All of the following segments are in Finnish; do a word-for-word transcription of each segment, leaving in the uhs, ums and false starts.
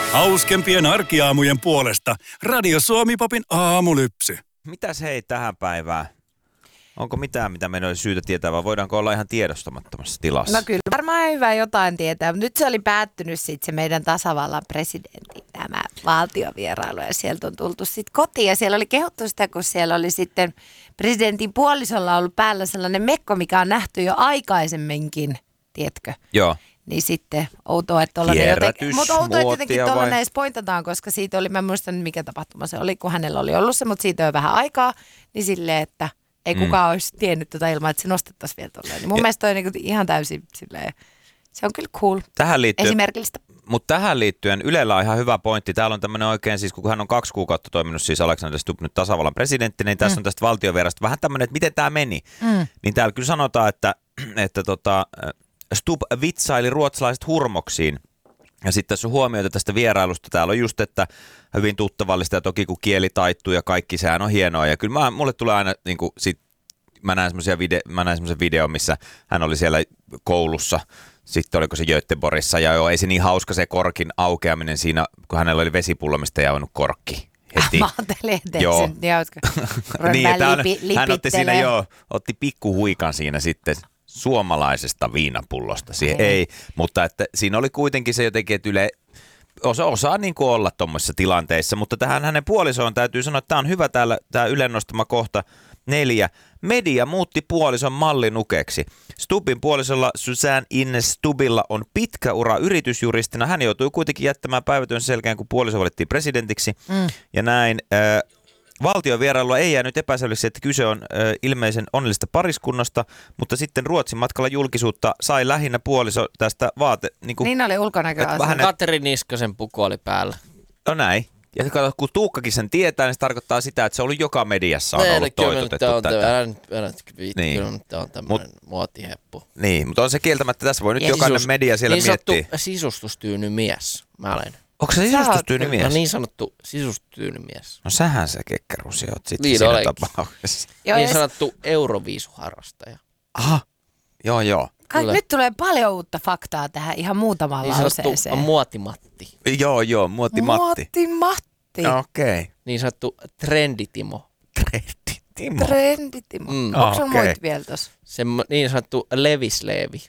Hauskempien arkiaamujen puolesta Radio Suomi-popin aamulypsy. Mitäs hei tähän päivään? Onko mitään, mitä meidän olisi syytä tietää, vai voidaanko olla ihan tiedostamattomassa tilassa? No kyllä, varmaan hyvä jotain tietää, mutta nyt se oli päättynyt sitten se meidän tasavallan presidentin tämä valtiovierailu, ja sieltä on tultu sitten kotiin, ja siellä oli kehuttu sitä, kun siellä oli sitten presidentin puolisolla ollut päällä sellainen mekko, mikä on nähty jo aikaisemminkin, tiedätkö? Joo. Niin sitten outoa, että tollainen jotenkin, mutta outoa, että jotenkin tollainen edes pointataan, koska siitä oli, mä en muista nyt mikä tapahtuma se oli, kun hänellä oli ollut se, mutta siitä on vähän aikaa, niin silleen, että ei mm. kukaan olisi tiennyt tätä ilman, että se nostettaisiin vielä tolleen. Niin mun ja mielestä toi niinku ihan täysin silleen, se on kyllä cool, tähän liittyen, esimerkillistä. Mutta tähän liittyen Ylellä on ihan hyvä pointti. Täällä on tämmöinen oikein, siis kun hän on kaksi kuukautta toiminut siis Alexander Stubb nyt tasavallan presidentti, niin tässä mm. on tästä valtiovierasta vähän tämmöinen, että miten tämä meni. Mm. Niin täällä kyllä sanotaan, että, että tota, Stubb vitsaili ruotsalaiset hurmoksiin. Ja sitten tässä on huomioita tästä vierailusta. Täällä on just, että hyvin tuttavallista ja toki kun kieli taittuu ja kaikki, sehän on hienoa. Ja kyllä mä, mulle tulee aina, niin kuin, sit, mä näen semmoisen video, videon, missä hän oli siellä koulussa. Sitten oliko se Göteborgissa ja joo, ei se niin hauska se korkin aukeaminen siinä, kun hänellä oli vesipullo, mistä ei avannut korkki heti. Mä ajattelin, että joo. sen jauska. Niin, että lipi, hän otti siinä joo, otti pikkuhuikan siinä sitten suomalaisesta viinapullosta. Siihen ei, mutta että siinä oli kuitenkin se jotenkin, että Yle osa, osaa niin kuin olla tuommoisissa tilanteissa, mutta tähän hänen puolisoon täytyy sanoa, että tämä on hyvä täällä, tämä Ylen nostama kohta neljä. Media muutti puolison mallinukeksi. Stubbin puolisolla Susanne Ines Stubbilla on pitkä ura yritysjuristina. Hän joutui kuitenkin jättämään päivätyön selkeän, kun puoliso valittiin presidentiksi. Mm. Ja näin. Äh, Valtiovierailua ei jäänyt epäselväksi, että kyse on ö, ilmeisen onnellista pariskunnasta, mutta sitten Ruotsin matkalla julkisuutta sai lähinnä puoliso tästä vaate... Niin, kuin, niin oli ulkonäköasia. Vähän Katri Niskasen puku oli päällä. No näin. Ja kun Tuukkakin sen tietää, niin se tarkoittaa sitä, että se oli joka mediassa on ollut toitotettu on, tätä. Älä nyt, älä nyt viitti, niin. Kyllä tämä on tämmöinen muotiheppu. Niin, mutta on se kieltämättä, tässä voi nyt ja jokainen sisus, media siellä niin miettiä. Niin sanottu sisustustyyny mies, mä olen. Onko se sisustustyyny mies? No niin sanottu sisustyyny mies. No sähän se kekkärusi oot sitten niin siinä olekin. Tapauksessa. Niin sanottu euroviisuharrastaja. Aha, joo joo. Kai, nyt tulee paljon uutta faktaa tähän ihan muutamaan niin lauseeseen. Niin sanottu muotimatti. Joo joo, muotimatti. Muotimatti. Okei. Okay. Niin sanottu trenditimo. Trenditimo. Trenditimo. Mm. Onko sun okay. muit vielä tossa? Se niin sanottu levisleevi.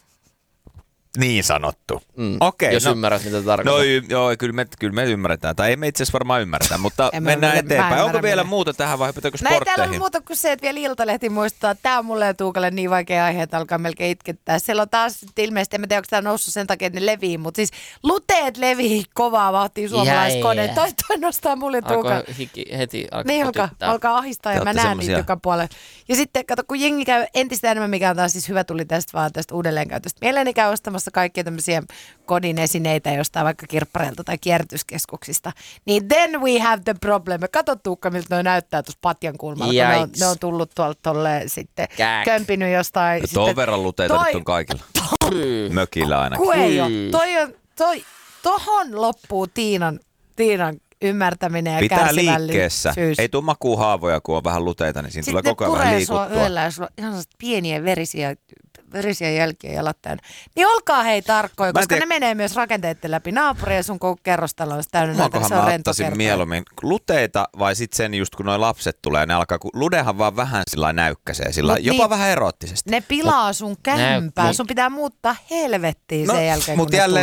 Niin sanottu. Mm. Okei. Jos no, ymmärrät, mitä tarkoittaa. No joo, kyllä me, kyllä me ymmärretään. Tai ei me itse asiassa varmaan ymmärretä, mutta mennään mille, eteenpäin. Onko vielä mille. muuta tähän vai hypätäänkö sportteihin? No ei täällä ole muuta kuin se, että vielä Iltalehti muistaa, että tämä on mulle ja Tuukalle niin vaikea aihe, että alkaa melkein itkettää. Siellä on taas ilmeisesti, en tiedä, onko tämä noussut sen takia, että ne levii, mutta siis luteet levii kovaa vauhtia suomalaiskoneet. Toi, toi nostaa mulle Tuukalle. Alkoi hiki, heti alkaa Niin alkaa, alkaa ahistaa ja mä näen niitä joka puolella. Ja sitten kato, kun jengi käy entistä enemmän, mikä on taas siis hyvä tuli tästä vaan tästä uudelleenkäytöstä. Mieleeni käy ostamassa kaikkia tämmöisiä kodin esineitä jostain vaikka kirppareilta tai kierrätyskeskuksista, niin then we have the problem. Kato Tuukka, miltä noi näyttää tuossa patjan kulmalla, kun ne on, ne on tullut tuolta tolleen sitten Kääk. kömpinyt jostain. No, tuon verran luteita toi, nyt on kaikilla. To, Mökillä ainakin. Kun ei ole. Toi on, toi, tohon loppuu Tiinan, Tiinan ymmärtäminen ja pitää kärsivällisyys. Liikkeessä. Ei tule makuuhaavoja, kun on vähän luteita, niin siinä sitten tulee koko ajan vähän liikuttua. Sitten ne puree sua yöllä, jos on ihan pieniä verisiä verisiä jälkiä jalat täynnä. Niin olkaa hei tarkkoja, koska tiedä, ne menee myös rakenteiden läpi. Naapuri ja sun koko kerrostalo on täynnä näitä. Se on mä ottaisin mieluummin luteita vai sitten sen just kun noi lapset tulee, ne alkaa, kun ludehan vaan vähän sillä näykkäsee, sillä jopa niin, vähän eroottisesti. Ne pilaa sun kämpää. Sun pitää muuttaa helvettiin no, sen jälkeen, mut kun jälleen,